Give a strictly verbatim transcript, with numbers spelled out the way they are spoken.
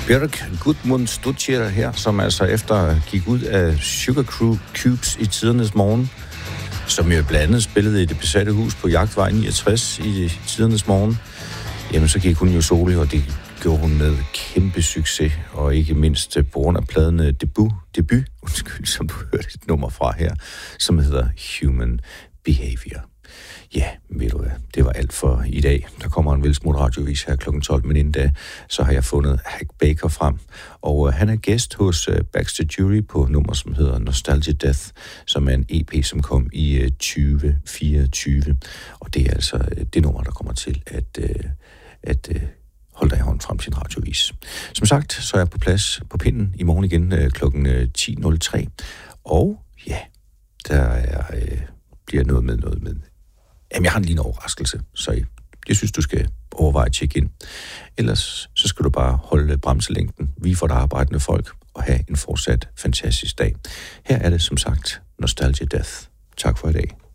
Björk Gudmund Stutcher her, som altså efter gik ud af Sugar Crew Cubes i tidernes morgen, som jo blandt andet spillede i Det Besatte Hus på Jagtvej niogtres i tidernes morgen, jamen så gik hun jo solo, og det gjorde hun med kæmpe succes, og ikke mindst på grund af pladen debut, debut undskyld, som du hørte et nummer fra her, som hedder Human Behavior. Ja, ved du hvad, det var alt for i dag. Der kommer en velsmut radiovis her klokken tolv, men inden da, så har jeg fundet Hack Baker frem, og uh, han er gæst hos uh, Baxter Jury på nummer, som hedder Nostalgia Death, som er en E P, som kom i uh, tyve fireogtyve, og det er altså uh, det nummer, der kommer til at, uh, at uh, holde dig i hånden frem til en radiovis. Som sagt, så er jeg på plads på pinden i morgen igen uh, klokken uh, ti nul tre, og ja, der er, uh, bliver noget med noget med Jamen, jeg har en lille overraskelse, så jeg synes, du skal overveje at tjekke ind. Ellers så skal du bare holde bremselængden, vi for det arbejdende folk, og have en fortsat fantastisk dag. Her er det som sagt Nostalgia Death. Tak for i dag.